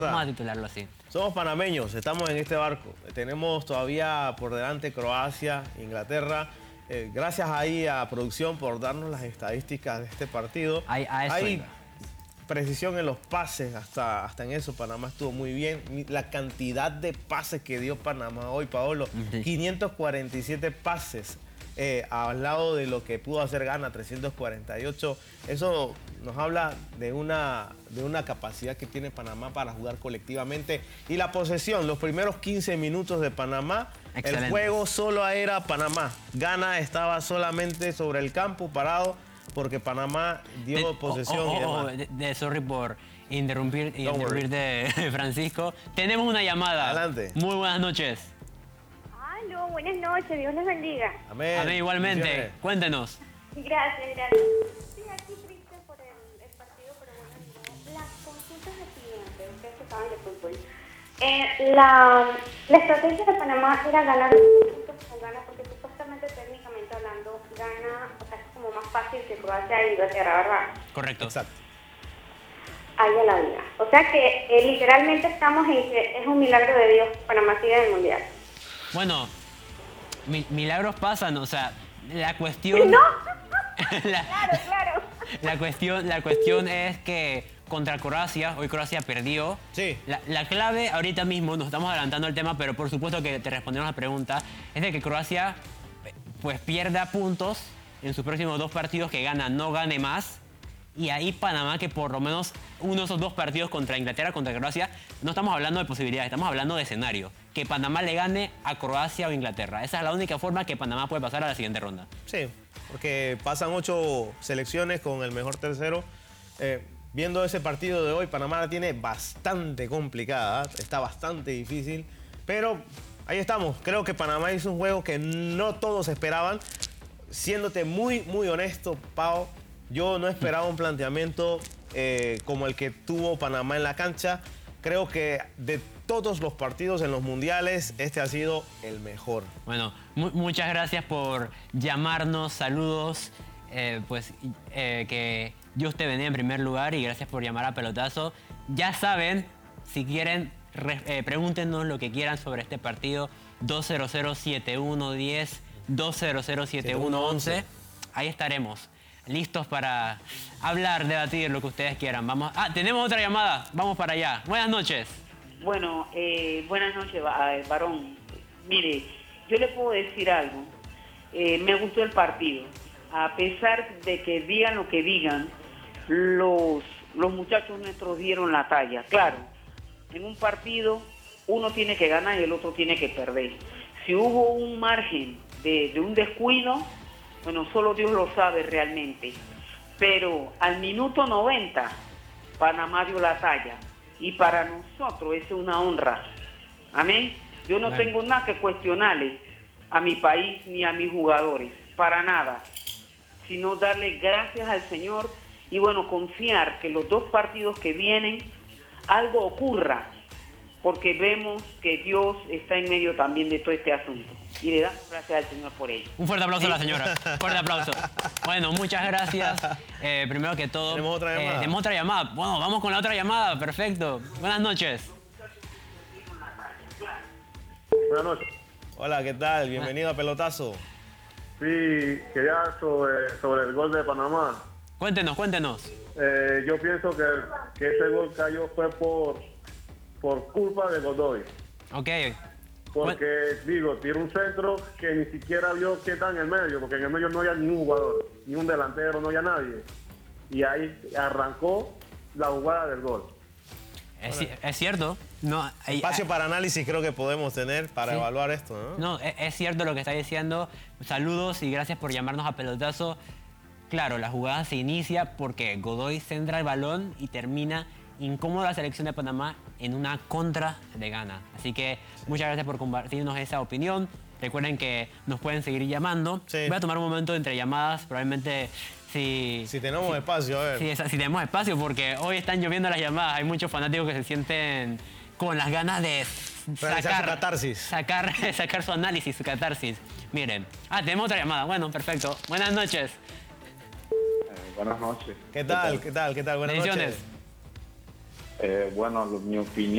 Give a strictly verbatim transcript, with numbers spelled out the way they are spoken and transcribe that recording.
Vamos a titularlo así. Somos panameños, estamos en este barco. Tenemos todavía por delante Croacia, Inglaterra. Eh, gracias ahí a producción por darnos las estadísticas de este partido. Hay, a eso Hay iba. precisión en los pases, hasta, hasta en eso Panamá estuvo muy bien. La cantidad de pases que dio Panamá hoy, Paolo, Sí. quinientos cuarenta y siete pases. Eh, al lado de lo que pudo hacer Ghana, trescientos cuarenta y ocho. Eso nos habla de una, de una capacidad que tiene Panamá para jugar colectivamente. Y la posesión, los primeros quince minutos de Panamá, Excelente. el juego solo era Panamá. Ghana estaba solamente sobre el campo parado porque Panamá dio De- posesión oh, oh, y oh, demás. de, de- sorry por interrumpir, Don't interrumpir de Francisco. Tenemos una llamada. Adelante. Muy buenas noches. Aló, buenas noches, Dios les bendiga. Amén. A ver, igualmente, Bendiciones. cuéntenos. Gracias, gracias. Sí, aquí triste por el, el partido, pero bueno, no. Las consultas es siguiente, ustedes que saben de fútbol. Eh, la, la estrategia de Panamá era ganar los puntos con Ghana, porque supuestamente, técnicamente hablando, Ghana, o sea, es como más fácil que Croacia e Inglaterra, ¿verdad? Correcto. Exacto. Ahí a la vida. O sea que eh, literalmente estamos en que es un milagro de Dios que Panamá siga en el Mundial. Bueno, mi- milagros pasan, o sea, la cuestión... ¿No? la, Claro, claro. la cuestión, la cuestión es que contra Croacia, hoy Croacia perdió. Sí. La, la clave ahorita mismo, nos estamos adelantando el tema, pero por supuesto que te respondemos la pregunta, es de que Croacia pues pierda puntos en sus próximos dos partidos, que gana, no gane más. Y ahí Panamá, que por lo menos uno de esos dos partidos contra Inglaterra, contra Croacia, no estamos hablando de posibilidades, estamos hablando de escenario. Que Panamá le gane a Croacia o Inglaterra. Esa es la única forma que Panamá puede pasar a la siguiente ronda. Sí, porque pasan ocho selecciones con el mejor tercero. Eh, viendo ese partido de hoy, Panamá la tiene bastante complicada, está bastante difícil, pero ahí estamos. Creo que Panamá hizo un juego que no todos esperaban. Siéndote muy, muy honesto, Pau, yo no esperaba un planteamiento eh, como el que tuvo Panamá en la cancha. Creo que de todos los partidos en los mundiales, este ha sido el mejor. Bueno, mu- muchas gracias por llamarnos, saludos, eh, pues eh, que Dios te bendiga en primer lugar y gracias por llamar a Pelotazo. Ya saben, si quieren, re- eh, pregúntenos lo que quieran sobre este partido, dos cero cero, siete uno uno cero, dos cero cero, siete uno uno uno. Ahí estaremos, listos para hablar, debatir, lo que ustedes quieran. Vamos. Ah, tenemos otra llamada, vamos para allá. Buenas noches. Bueno, eh, buenas noches, va- eh, varón. Mire, yo le puedo decir algo. Eh, me gustó el partido. A pesar de que digan lo que digan, los, los muchachos nuestros dieron la talla. Claro, en un partido uno tiene que ganar y el otro tiene que perder. Si hubo un margen de, de un descuido, bueno, solo Dios lo sabe realmente. Pero al minuto noventa, Panamá dio la talla. Y para nosotros eso es una honra. Amén. Yo no Amén. tengo nada que cuestionarle a mi país ni a mis jugadores. Para nada. Sino darle gracias al Señor y bueno, confiar que los dos partidos que vienen algo ocurra. Porque vemos que Dios está en medio también de todo este asunto. Y le damos gracias al Señor por ello. Un fuerte aplauso a la señora. Fuerte aplauso. Bueno, muchas gracias. Eh, primero que todo. Tenemos otra llamada. eh, tenemos otra llamada. Bueno, vamos con la otra llamada. Perfecto. Buenas noches. Buenas noches. Hola, ¿qué tal? Bienvenido a Pelotazo. Sí, quería sobre, sobre el gol de Panamá. Cuéntenos, cuéntenos. Eh, yo pienso que, que ese gol cayó fue por, por culpa de Godoy. Ok. Porque, digo, tiene un centro que ni siquiera vio que está en el medio, porque en el medio no había ni un jugador, ni un delantero, no había nadie. Y ahí arrancó la jugada del gol. Es, ci- es cierto. No, hay- Espacio para análisis creo que podemos tener para Sí. evaluar esto, ¿no? No, es, es cierto lo que está diciendo. Saludos y gracias por llamarnos a Pelotazo. Claro, la jugada se inicia porque Godoy centra el balón y termina incómoda la selección de Panamá en una contra de Ghana. Así que muchas gracias por compartirnos esa opinión. Recuerden que nos pueden seguir llamando. Sí. Voy a tomar un momento entre llamadas, probablemente si... Si tenemos espacio, a ver. Sí, esa- si tenemos espacio, porque hoy están lloviendo las llamadas. Hay muchos fanáticos que se sienten con las ganas de Realizar sacar, su catarsis. Sacar, sacar su análisis, su catarsis. Miren. Ah, tenemos otra llamada. Bueno, perfecto. Buenas noches. Eh, buenas noches. ¿Qué tal? ¿Qué tal? ¿Qué tal? Buenas Bendiciones. noches. Eh, bueno, lo- mi opinión.